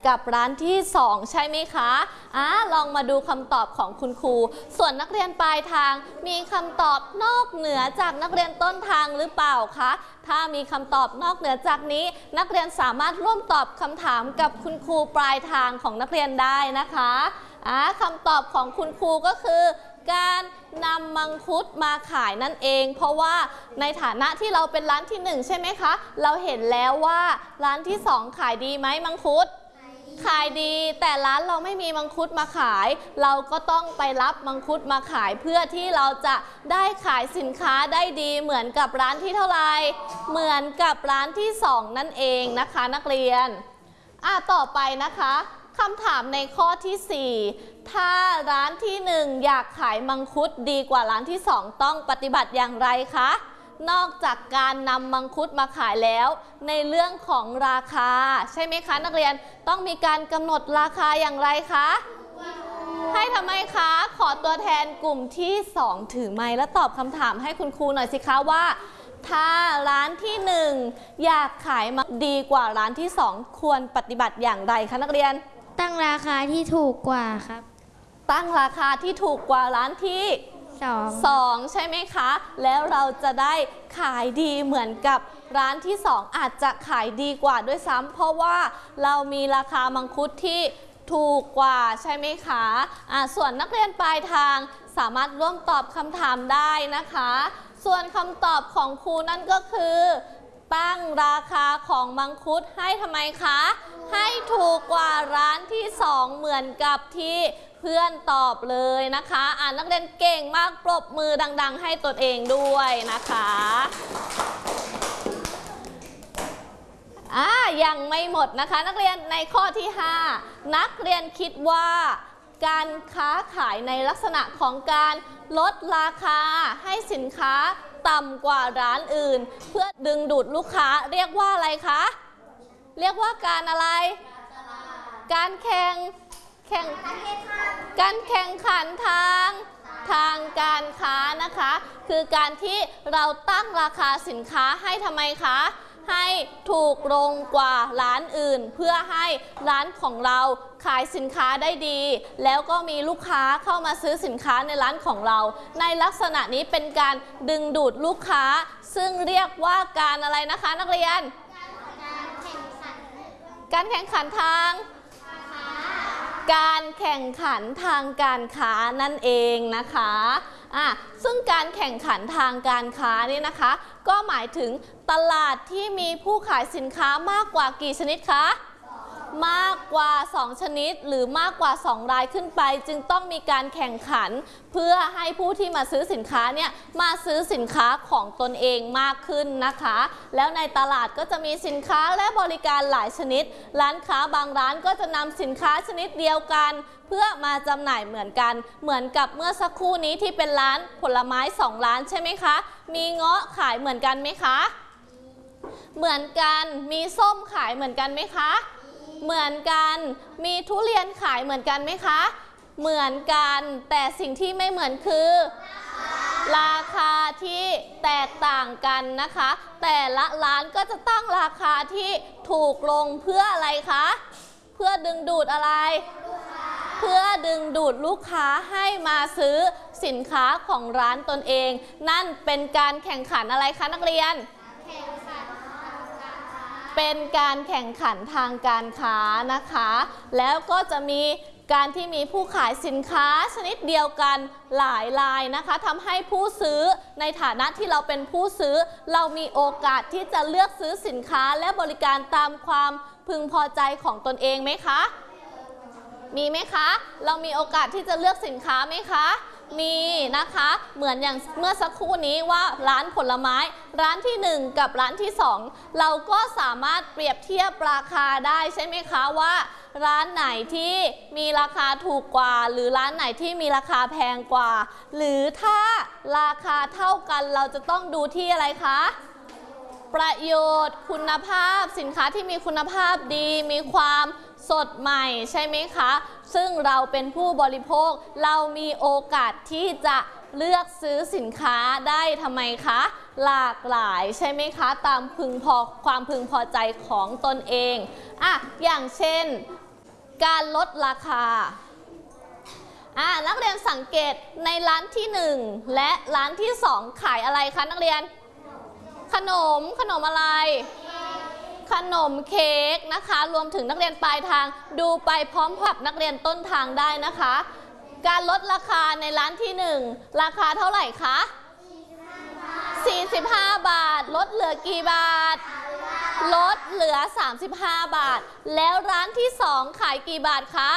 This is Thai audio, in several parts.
กับร้านที่2ใช่ไหมคะลองมาดูคำตอบของคุณครูส่วนนักเรียนปลายทางมีคำตอบนอกเหนือจากนักเรียนต้นทางหรือเปล่าคะถ้ามีคำตอบนอกเหนือจากนี้นักเรียนสามารถร่วมตอบคำถามกับคุณครูปลายทางของนักเรียนได้นะคะคำตอบของคุณครูก็คือการนำมังคุดมาขายนั่นเองเพราะว่าในฐานะที่เราเป็นร้านที่1ใช่ไหมคะเราเห็นแล้วว่าร้านที่2ขายดีไหมมังคุดขายดีแต่ร้านเราไม่มีมังคุดมาขายเราก็ต้องไปรับมังคุดมาขายเพื่อที่เราจะได้ขายสินค้าได้ดีเหมือนกับร้านที่เท่าไหร่เหมือนกับร้านที่2นั่นเองนะคะนักเรียนต่อไปนะคะคำถามในข้อที่4ถ้าร้านที่1อยากขายมังคุดดีกว่าร้านที่2ต้องปฏิบัติอย่างไรคะนอกจากการนำมังคุดมาขายแล้วในเรื่องของราคาใช่ไหมคะนักเรียนต้องมีการกำหนดราคาอย่างไรคะให้ทำไมคะขอตัวแทนกลุ่มที่2ถือไมค์และตอบคำถามให้คุณครูหน่อยสิคะว่าถ้าร้านที่1อยากขายมังคุดดีกว่าร้านที่2ควรปฏิบัติอย่างไรคะนักเรียนตั้งราคาที่ถูกกว่าครับตั้งราคาที่ถูกกว่าร้านที่2ใช่ไหมคะแล้วเราจะได้ขายดีเหมือนกับร้านที่2อาจจะขายดีกว่าด้วยซ้ำเพราะว่าเรามีราคามังคุดที่ถูกกว่าใช่ไหมคะส่วนนักเรียนปลายทางสามารถร่วมตอบคำถามได้นะคะส่วนคำตอบของครูนั่นก็คือตั้งราคาของมังคุดให้ทำไมคะให้ถูกกว่าร้านที่2เหมือนกับที่เพื่อนตอบเลยนะคะนักเรียนเก่งมากปรบมือดังๆให้ตนเองด้วยนะคะยังไม่หมดนะคะนักเรียนในข้อที่5นักเรียนคิดว่าการค้าขายในลักษณะของการลดราคาให้สินค้าต่ำกว่าร้านอื่นเพื่อดึงดูดลูกค้าเรียกว่าอะไรคะเรียกว่าการอะไรการแข่งขันทางการค้านะคะคือการที่เราตั้งราคาสินค้าให้ทำไมคะให้ถูกลงกว่าร้านอื่นเพื่อให้ร้านของเราขายสินค้าได้ดีแล้วก็มีลูกค้าเข้ามาซื้อสินค้าในร้านของเราในลักษณะนี้เป็นการดึงดูดลูกค้าซึ่งเรียกว่าการอะไรนะคะนักเรียนการแข่งขันทางการแข่งขันทางการค้านั่นเองนะคะซึ่งการแข่งขันทางการค้านี่นะคะก็หมายถึงตลาดที่มีผู้ขายสินค้ามากกว่ากี่ชนิดคะมากกว่า2ชนิดหรือมากกว่า2รายขึ้นไปจึงต้องมีการแข่งขันเพื่อให้ผู้ที่มาซื้อสินค้าเนี่ยมาซื้อสินค้าของตนเองมากขึ้นนะคะแล้วในตลาดก็จะมีสินค้าและบริการหลายชนิดร้านค้าบางร้านก็จะนำสินค้าชนิดเดียวกันเพื่อมาจำหน่ายเหมือนกันเหมือนกับเมื่อสักครู่นี้ที่เป็นร้านผลไม้2ร้านใช่ไหมคะมีเงาะขายเหมือนกันไหมคะเหมือนกันมีส้มขายเหมือนกันไหมคะเหมือนกันมีทุเรียนขายเหมือนกันไหมคะเหมือนกันแต่สิ่งที่ไม่เหมือนคือราคาที่แตกต่างกันนะคะแต่ละร้านก็จะตั้งราคาที่ถูกลงเพื่ออะไรคะเพื่อดึงดูดอะไรเพื่อดึงดูดลูกค้าให้มาซื้อสินค้าของร้านตนเองนั่นเป็นการแข่งขันอะไรคะนักเรียนเป็นการแข่งขันทางการค้านะคะแล้วก็จะมีการที่มีผู้ขายสินค้าชนิดเดียวกันหลายรายนะคะทำให้ผู้ซื้อในฐานะที่เราเป็นผู้ซื้อเรามีโอกาสที่จะเลือกซื้อสินค้าและบริการตามความพึงพอใจของตนเองไหมคะมีไหมคะเรามีโอกาสที่จะเลือกสินค้าไหมคะมีนะคะเหมือนอย่างเมื่อสักครู่นี้ว่าร้านผลไม้ร้านที่1กับร้านที่2เราก็สามารถเปรียบเทียบราคาได้ใช่ไหมคะว่าร้านไหนที่มีราคาถูกกว่าหรือร้านไหนที่มีราคาแพงกว่าหรือถ้าราคาเท่ากันเราจะต้องดูที่อะไรคะประโยชน์คุณภาพสินค้าที่มีคุณภาพดีมีความสดใหม่ใช่ไหมคะซึ่งเราเป็นผู้บริโภคเรามีโอกาสที่จะเลือกซื้อสินค้าได้ทำไมคะหลากหลายใช่ไหมคะตามความพึงพอใจของตนเองอย่างเช่นการลดราคานักเรียนสังเกตในร้านที่1และร้านที่2ขายอะไรคะนักเรียนขนมอะไรขนมเค้กนะคะรวมถึงนักเรียนปลายทางดูไปพร้อมกับนักเรียนต้นทางได้นะคะการลดราคาในร้านที่1ราคาเท่าไหร่คะ45 บาทลดเหลือกี่บาทลดเหลือ35 บาทแล้วร้านที่2ขายกี่บาทคะ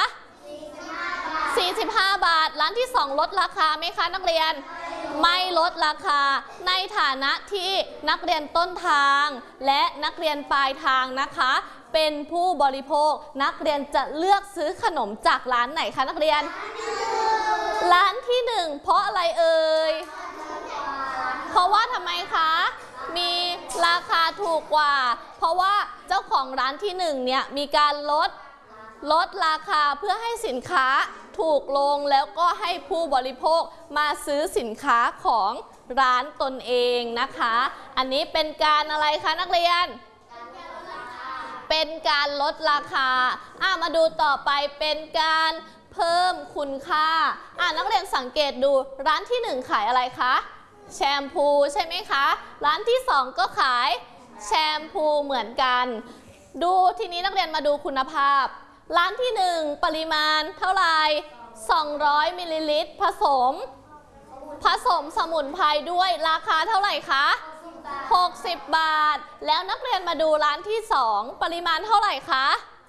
45 บาทร้านที่2ลดราคาไหมคะนักเรียนไม่ลดราคาในฐานะที่นักเรียนต้นทางและนักเรียนปลายทางนะคะเป็นผู้บริโภคนักเรียนจะเลือกซื้อขนมจากร้านไหนคะนักเรียนร้านที่1เพราะอะไรเอ่ยเพราะว่าทำไมคะมีราคาถูกกว่าเพราะว่าเจ้าของร้านที่1เนี่ยมีการลดราคาเพื่อให้สินค้าถูกลงแล้วก็ให้ผู้บริโภคมาซื้อสินค้าของร้านตนเองนะคะอันนี้เป็นการอะไรคะนักเรียนเป็นการลดราคามาดูต่อไปเป็นการเพิ่มคุณค่านักเรียนสังเกตดูร้านที่1ขายอะไรคะแชมพูใช่ไหมคะร้านที่2ก็ขายแชมพูเหมือนกันดูทีนี้นักเรียนมาดูคุณภาพร้านที่1ปริมาณเท่าไหร่200 มิลลิลิตรผสมสมุนไพรด้วยราคาเท่าไหร่คะ60 บาทแล้วนักเรียนมาดูร้านที่2ปริมาณเท่าไหร่คะ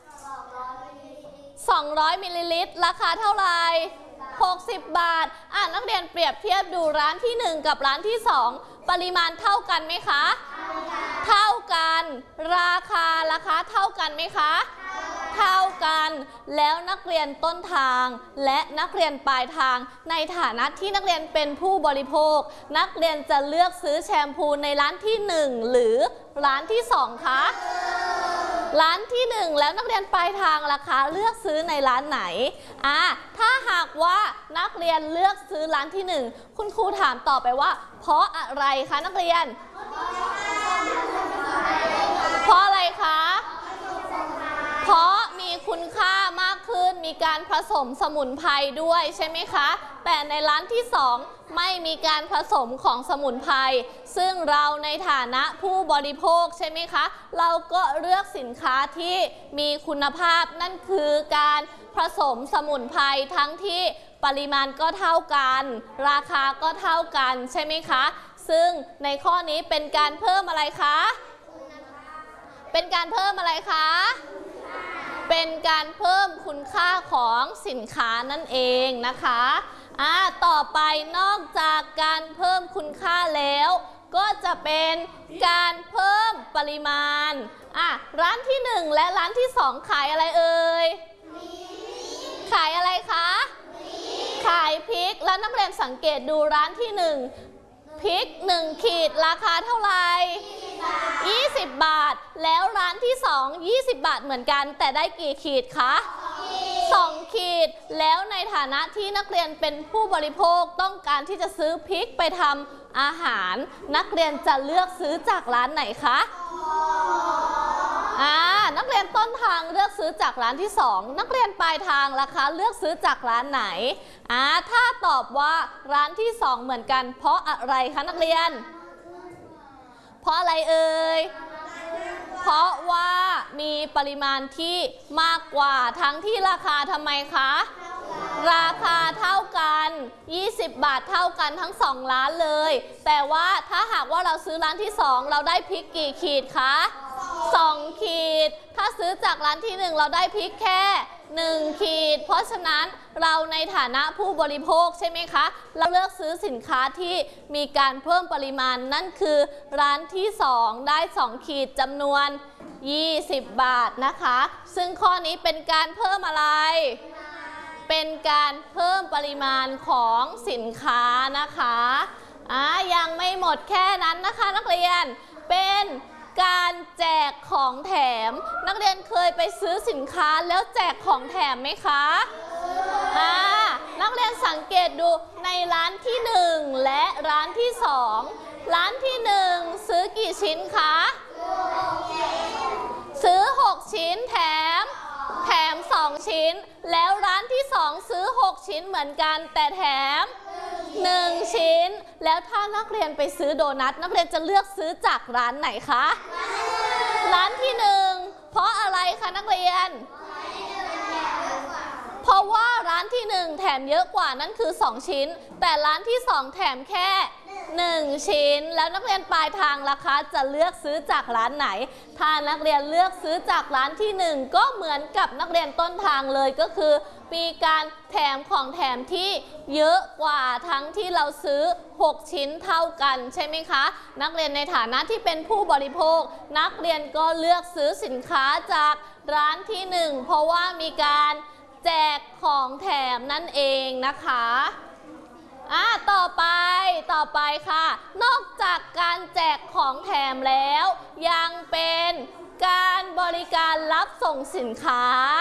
200 มิลลิลิตรราคาเท่าไหร่60 บาทนักเรียนเปรียบเทียบดูร้านที่1กับร้านที่2ปริมาณเท่ากันไหมคะเท่ากันราคาเท่ากันไหมคะเท่ากันแล้วนักเรียนต้นทางและนักเรียนปลายทางในฐานะที่นักเรียนเป็นผู้บริโภคนักเรียนจะเลือกซื้อแชมพูในร้านที่1หรือร้านที่2คะร้านที่1แล้วนักเรียนปลายทางราคาเลือกซื้อในร้านไหนถ้าหากว่านักเรียนเลือกซื้อร้านที่1คุณครูถามต่อไปว่าเพราะอะไรคะนักเรียนเพราะอะไรคะเพราะมีคุณค่ามากขึ้นมีการผสมสมุนไพรด้วยใช่ไหมคะแต่ในร้านที่2ไม่มีการผสมของสมุนไพรซึ่งเราในฐานะผู้บริโภคใช่ไหมคะเราก็เลือกสินค้าที่มีคุณภาพนั่นคือการผสมสมุนไพรทั้งที่ปริมาณก็เท่ากันราคาก็เท่ากันใช่ไหมคะซึ่งในข้อนี้เป็นการเพิ่มอะไรคะเป็นการเพิ่มอะไรคะเป็นการเพิ่มคุณค่าของสินค้านั่นเองนะคะต่อไปนอกจากการเพิ่มคุณค่าแล้วก็จะเป็นการเพิ่มปริมาณร้านที่1และร้านที่2ขายอะไรเอ่ยขายอะไรคะขายพริกแล้วนักเรียนสังเกตดูร้านที่1พริก1ขีดราคาเท่าไหร่20 บาทแล้วร้านที่2 20 บาทเหมือนกันแต่ได้กี่ขีดคะ2 ขีดแล้วในฐานะที่นักเรียนเป็นผู้บริโภคต้องการที่จะซื้อพริกไปทำอาหารนักเรียนจะเลือกซื้อจากร้านไหนคะนักเรียนต้นทางเลือกซื้อจากร้านที่2นักเรียนปลายทางราคาเลือกซื้อจากร้านไหนถ้าตอบว่าร้านที่2เหมือนกันเพราะอะไรคะนักเรียนเพราะอะไรเอ่ยเพราะว่ามีปริมาณที่มากกว่าทั้งที่ราคาทำไมคะราคาเท่ากัน20 บาทเท่ากันทั้ง2ร้านเลยแต่ว่าถ้าหากว่าเราซื้อร้านที่2เราได้พริกกี่ขีดคะ2 ขีดถ้าซื้อจากร้านที่1เราได้พริกแค่1 ขีดเพราะฉะนั้นเราในฐานะผู้บริโภคใช่ไหมคะเราเลือกซื้อสินค้าที่มีการเพิ่มปริมาณนั่นคือร้านที่2ได้2 ขีดจำนวน20 บาทนะคะซึ่งข้อนี้เป็นการเพิ่มอะไรเป็นการเพิ่มปริมาณของสินค้านะคะยังไม่หมดแค่นั้นนะคะนักเรียนเป็นการแจกของแถมนักเรียนเคยไปซื้อสินค้าแล้วแจกของแถมไหมคะนักเรียนสังเกตดูในร้านที่1และร้านที่2ร้านที่1ซื้อกี่ชิ้นคะซื้อ6 ชิ้นแถมแถม2ชิ้นแล้วร้านที่2ซื้อ6ชิ้นเหมือนกันแต่แถม1ชิ้นแล้วถ้านักเรียนไปซื้อโดนัทนักเรียนจะเลือกซื้อจากร้านไหนคะร้านที่1เพราะอะไรคะนักเรียนเพราะว่าร้านที่1แถมเยอะกว่านั่นคือ2ชิ้นแต่ร้านที่2แถมแค่1ชิ้นแล้วนักเรียนปลายทางล่ะคะจะเลือกซื้อจากร้านไหนถ้านักเรียนเลือกซื้อจากร้านที่1ก็เหมือนกับนักเรียนต้นทางเลยก็คือมีการแถมของแถมที่เยอะกว่าทั้งที่เราซื้อ6ชิ้นเท่ากันใช่ไหมคะนักเรียนในฐานะที่เป็นผู้บริโภคนักเรียนก็เลือกซื้อสินค้าจากร้านที่1เพราะว่ามีการแจกของแถมนั่นเองนะคะต่อไปค่ะนอกจากการแจกของแถมแล้วยังเป็นการบริการรับส่งสินค้า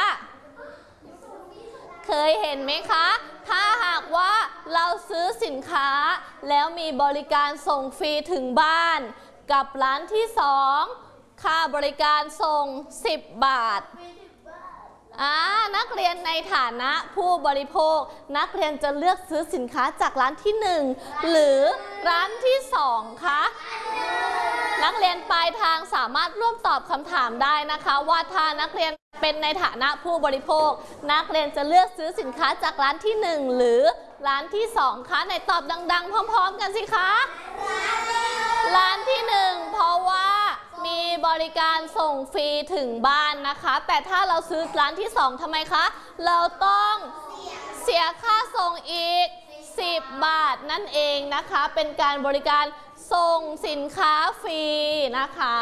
เคยเห็นไหมคะถ้าหากว่าเราซื้อสินค้าแล้วมีบริการส่งฟรีถึงบ้านกับร้านที่2ค่าบริการส่ง10 บาทนักเรียนในฐานะผู้บริโภคนักเรียนจะเลือกซื้อสินค้าจากร้านที่1หรือร้านที่2คะนักเรียนปลายทางสามารถร่วมตอบคำถามได้นะคะว่าถ้านักเรียนเป็นในฐานะผู้บริโภคนักเรียนจะเลือกซื้อสินค้าจากร้านที่1หรือร้านที่2คะไหนตอบดังๆพร้อมๆกันสิคะร้านที่1เพราะว่ามีบริการส่งฟรีถึงบ้านนะคะแต่ถ้าเราซื้อร้านที่2ทำไมคะเราต้องเสียค่าส่งอีก10 บาทนั่นเองนะคะเป็นการบริการส่งสินค้าฟรีนะคะ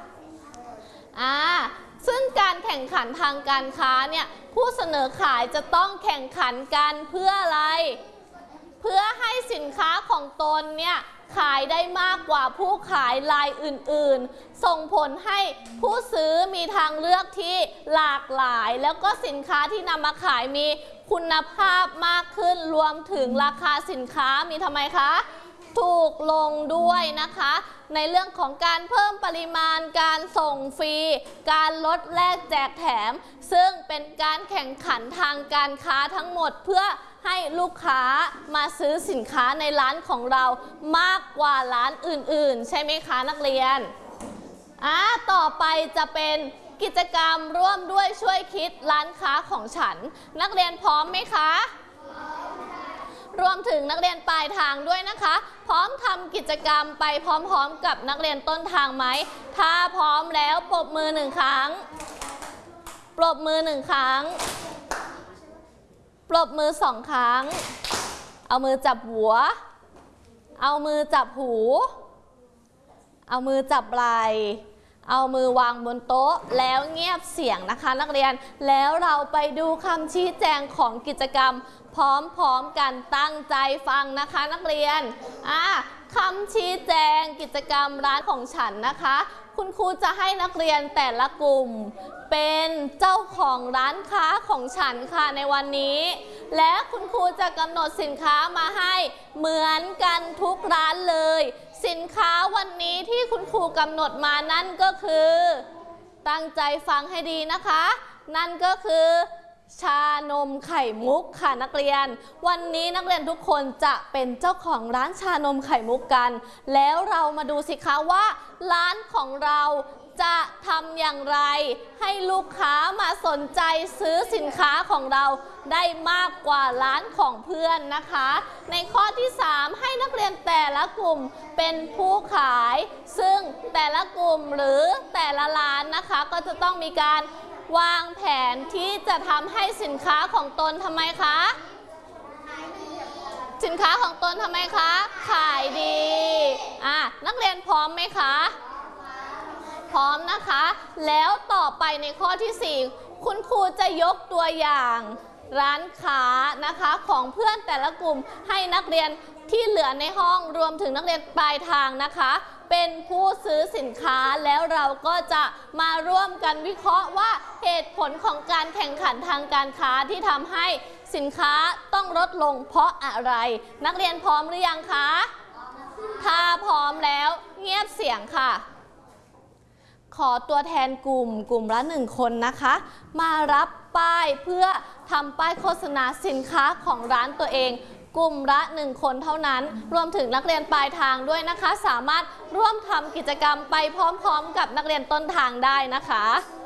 ซึ่งการแข่งขันทางการค้าเนี่ยผู้เสนอขายจะต้องแข่งขันกันเพื่ออะไรเพื่อให้สินค้าของตนเนี่ยขายได้มากกว่าผู้ขายรายอื่นๆส่งผลให้ผู้ซื้อมีทางเลือกที่หลากหลายแล้วก็สินค้าที่นำมาขายมีคุณภาพมากขึ้นรวมถึงราคาสินค้ามีทำไมคะถูกลงด้วยนะคะในเรื่องของการเพิ่มปริมาณการส่งฟรีการลดแลกแจกแถมซึ่งเป็นการแข่งขันทางการค้าทั้งหมดเพื่อให้ลูกค้ามาซื้อสินค้าในร้านของเรามากกว่าร้านอื่นๆใช่ไหมคะนักเรียนต่อไปจะเป็นกิจกรรมร่วมด้วยช่วยคิดร้านค้าของฉันนักเรียนพร้อมไหมคะรวมถึงนักเรียนปลายทางด้วยนะคะพร้อมทำกิจกรรมไปพร้อมๆกับนักเรียนต้นทางไหมถ้าพร้อมแล้วปรบมือ1 ครั้งปรบมือ1 ครั้งปรบมือ2 ครั้งเอามือจับหัวเอามือจับหูเอามือจับไหล่เอามือวางบนโต๊ะแล้วเงียบเสียงนะคะนักเรียนแล้วเราไปดูคำชี้แจงของกิจกรรมพร้อมๆกันตั้งใจฟังนะคะนักเรียนคำชี้แจงกิจกรรมร้านของฉันนะคะคุณครูจะให้นักเรียนแต่ละกลุ่มเป็นเจ้าของร้านค้าของฉันค่ะในวันนี้และคุณครูจะกำหนดสินค้ามาให้เหมือนกันทุกร้านเลยสินค้าวันนี้ที่คุณครูกำหนดมานั่นก็คือตั้งใจฟังให้ดีนะคะนั่นก็คือชานมไข่มุกค่ะนักเรียนวันนี้นักเรียนทุกคนจะเป็นเจ้าของร้านชานมไข่มุกกันแล้วเรามาดูสิคะว่าร้านของเราจะทำอย่างไรให้ลูกค้ามาสนใจซื้อสินค้าของเราได้มากกว่าร้านของเพื่อนนะคะในข้อที่3ให้นักเรียนแต่ละกลุ่มเป็นผู้ขายซึ่งแต่ละกลุ่มหรือแต่ละร้านนะคะก็จะต้องมีการวางแผนที่จะทำให้สินค้าของตนทำไมคะสินค้าของตนทำไมคะขายดีนักเรียนพร้อมไหมคะพร้อมนะคะแล้วต่อไปในข้อที่4คุณครูจะยกตัวอย่างร้านค้านะคะของเพื่อนแต่ละกลุ่มให้นักเรียนที่เหลือในห้องรวมถึงนักเรียนปลายทางนะคะเป็นผู้ซื้อสินค้าแล้วเราก็จะมาร่วมกันวิเคราะห์ว่าเหตุผลของการแข่งขันทางการค้าที่ทำให้สินค้าต้องลดลงเพราะอะไรนักเรียนพร้อมหรือยังคะถ้าพร้อมแล้วเงียบเสียงค่ะขอตัวแทนกลุ่มละ1 คนนะคะมารับป้ายเพื่อทำป้ายโฆษณาสินค้าของร้านตัวเองกลุ่มละ1 คนเท่านั้นรวมถึงนักเรียนปลายทางด้วยนะคะสามารถร่วมทำกิจกรรมไปพร้อมๆกับนักเรียนต้นทางได้นะคะ